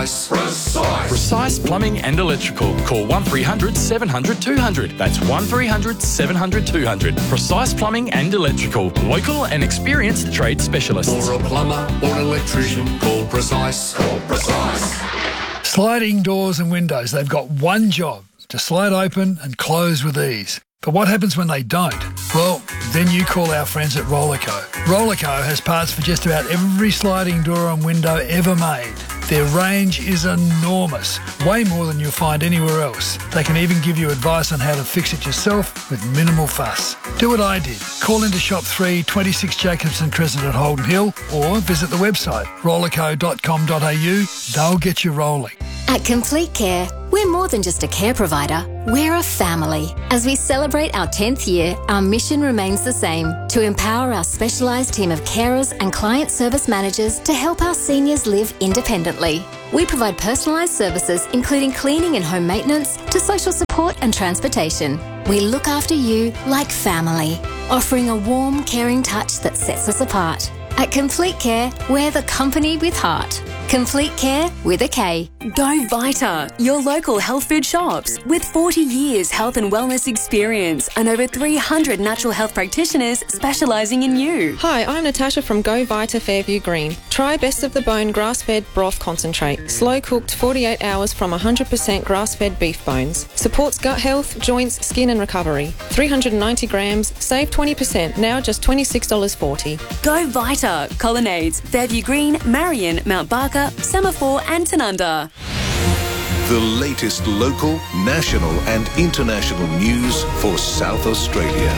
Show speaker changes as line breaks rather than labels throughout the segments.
Precise.
Precise Plumbing and Electrical. Call 1300 700 200. That's 1300 700 200. Precise Plumbing and Electrical. Local and experienced trade specialists.
For a plumber or an electrician, call Precise.
Sliding doors and windows, they've got one job: to slide open and close with ease. But what happens when they don't? Well, then you call our friends at Rollerco. Rollerco has parts for just about every sliding door and window ever made. Their range is enormous, way more than you'll find anywhere else. They can even give you advice on how to fix it yourself with minimal fuss. Do what I did. Call into Shop 3, 26 Jacobson Crescent at Holden Hill, or visit the website rollerco.com.au. They'll get you rolling.
At Complete Care, we're more than just a care provider, we're a family. As we celebrate our 10th year, our mission remains the same: to empower our specialised team of carers and client service managers to help our seniors live independently. We provide personalised services including cleaning and home maintenance to social support and transportation. We look after you like family, offering a warm, caring touch that sets us apart. At Complete Care, we're the company with heart. Complete Care with a K.
Go Vita, your local health food shops. With 40 years health and wellness experience and over 300 natural health practitioners specialising in you.
Hi, I'm Natasha from Go Vita Fairview Green. Try Best of the Bone grass-fed broth concentrate. Slow cooked 48 hours from 100% grass-fed beef bones. Supports gut health, joints, skin and recovery. 390 grams, save 20%, now just $26.40.
Go Vita, Colonnades, Fairview Green, Marion, Mount Barker, Semaphore and Tanunda.
The latest local, national and international news for South Australia.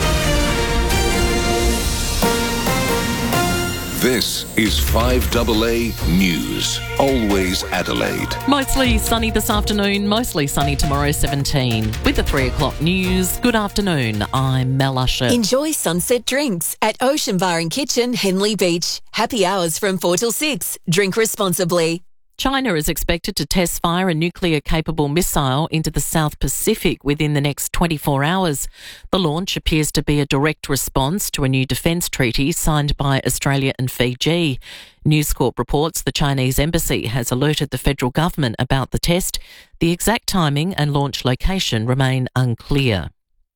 This is 5AA News. Always Adelaide.
Mostly sunny this afternoon, mostly sunny tomorrow, 17. With the 3 o'clock news, good afternoon. I'm Mel Usher.
Enjoy sunset drinks at Ocean Bar and Kitchen, Henley Beach. Happy hours from 4 till 6. Drink responsibly.
China is expected to test fire a nuclear-capable missile into the South Pacific within the next 24 hours. The launch appears to be a direct response to a new defence treaty signed by Australia and Fiji. News Corp reports the Chinese embassy has alerted the federal government about the test. The exact timing and launch location remain unclear.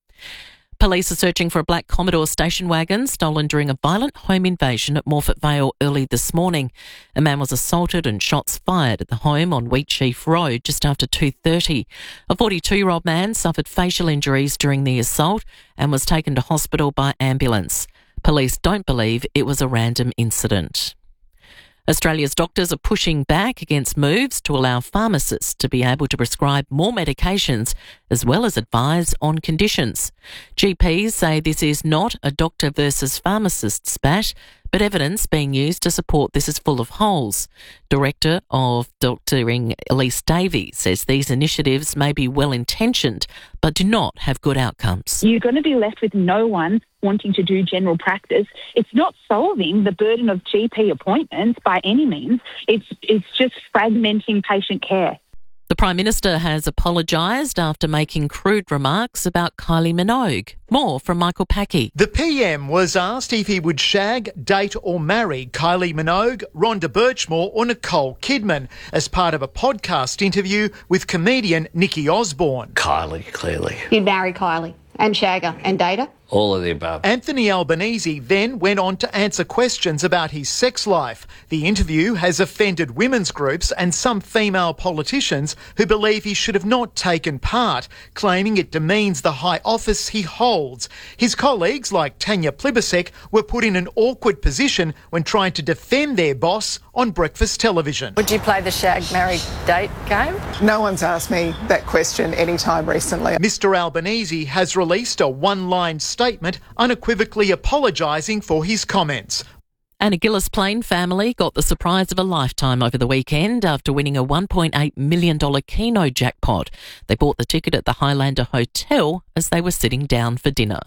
Police are searching for a black Commodore station wagon stolen during a violent home invasion at Morphett Vale early this morning. A man was assaulted and shots fired at the home on Wheatsheaf Road just after 2:30. A 42-year-old man suffered facial injuries during the assault and was taken to hospital by ambulance. Police don't believe it was a random incident. Australia's doctors are pushing back against moves to allow pharmacists to be able to prescribe more medications as well as advise on conditions. GPs say this is not a doctor versus pharmacist spat, but evidence being used to support this is full of holes. Director of Doctoring Elise Davies says these initiatives may be well-intentioned but do not have good outcomes.
You're going to be left with no one wanting to do general practice. It's not solving the burden of GP appointments by any means. It's just fragmenting patient care.
The Prime Minister has apologised after making crude remarks about Kylie Minogue. More from Michael Packey.
The PM was asked if he would shag, date or marry Kylie Minogue, Rhonda Birchmore or Nicole Kidman as part of a podcast interview with comedian Nikki Osborne.
Kylie, clearly.
You'd marry Kylie and shag her and date her?
All of the above.
Anthony Albanese then went on to answer questions about his sex life. The interview has offended women's groups and some female politicians who believe he should have not taken part, claiming it demeans the high office he holds. His colleagues, like Tanya Plibersek, were put in an awkward position when trying to defend their boss on breakfast television.
Would you play the shag, marry, date game?
No one's asked me that question any time recently.
Mr Albanese has released a one-line statement unequivocally apologising for his comments.
And a Gillis Plain family got the surprise of a lifetime over the weekend after winning a $1.8 million Keno jackpot. They bought the ticket at the Highlander Hotel as they were sitting down for dinner.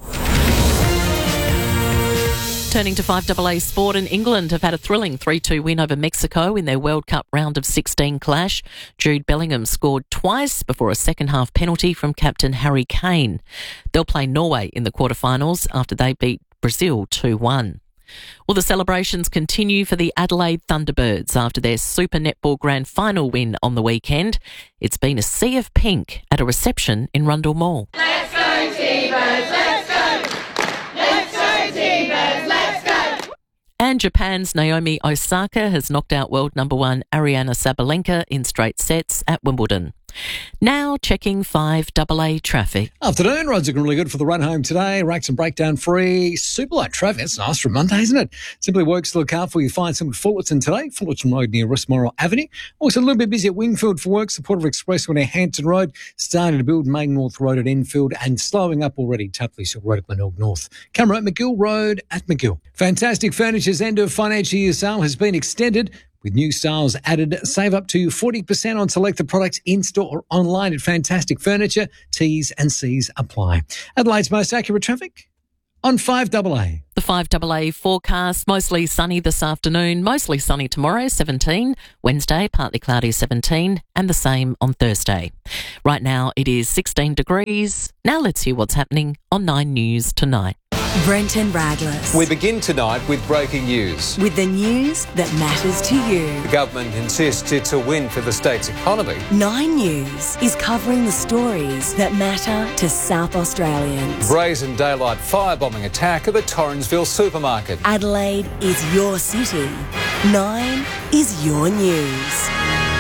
Turning to 5AA sport, in England have had a thrilling 3-2 win over Mexico in their World Cup round of 16 clash. Jude Bellingham scored twice before a second-half penalty from captain Harry Kane. They'll play Norway in the quarterfinals after they beat Brazil 2-1. Well, the celebrations continue for the Adelaide Thunderbirds after their Super Netball Grand Final win on the weekend. It's been a sea of pink at a reception in Rundle Mall.
Let's go, T-Birds, let's go! Let's go, T-Birds, let's go!
And Japan's Naomi Osaka has knocked out world number one Ariana Sabalenka in straight sets at Wimbledon. Now checking 5AA traffic.
Afternoon, roads looking really good for the run home today. Racks and breakdown free. Super light traffic. That's nice for Monday, isn't it? Simply Works to look out for. You find some at Fullerton today. Fullerton Road near Westmoral Avenue. Also a little bit busy at Wingfield for work. Support of Expressway near Hampton Road. Starting to build Main North Road at Enfield and slowing up already Tapley Hill Road at Glenelg North. Camera at McGill Road at McGill. Fantastic Furniture's end of financial year sale has been extended, with new styles added. Save up to 40% on selected products in-store or online at Fantastic Furniture. T's and C's apply. Adelaide's most accurate traffic on 5AA.
The 5AA forecast, mostly sunny this afternoon, mostly sunny tomorrow, 17. Wednesday, partly cloudy, 17. And the same on Thursday. Right now, it is 16 degrees. Now let's hear what's happening on 9 News tonight.
Brenton Radless.
We begin tonight with breaking news.
With the news that matters to you.
The government insists it's a win for the state's economy.
9 News is covering the stories that matter to South Australians.
Brazen daylight firebombing attack at the Torrensville supermarket.
Adelaide is your city. 9 is your news.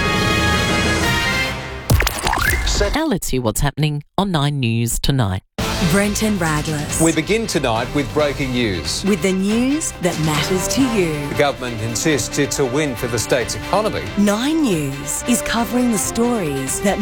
Now let's hear what's happening on 9 News tonight.
Brenton Radless.
We begin tonight with breaking news.
With the news that matters to you.
The government insists it's a win for the state's economy.
9 News is covering the stories that